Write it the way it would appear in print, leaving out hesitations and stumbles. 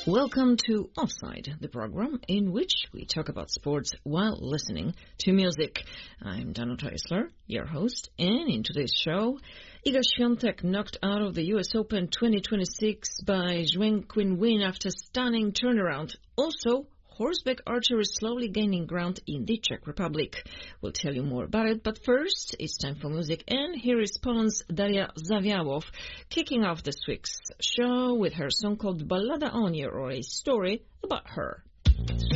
Welcome to Offside, the program in which we talk about sports while listening to music. I'm Dana Teisler, your host, and in today's show, Iga Świątek knocked out of the US Open 2026 by Zheng Qinwen after stunning turnaround. Also, horseback archery is slowly gaining ground in the Czech Republic. We'll tell you more about it, but first, it's time for music, and here is Poland's Daria Zawiałow, kicking off this week's show with her song called Ballada o niej, or a story about her.